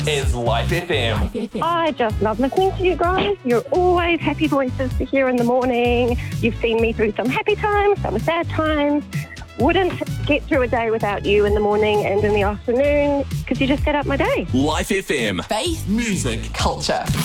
is Life FM. I just love listening to you guys. You're always happy voices to hear in the morning. You've seen me through some happy times, some sad times. Wouldn't get through a day without you in the morning and in the afternoon because you just set up my day. Life FM. Faith, Music. culture.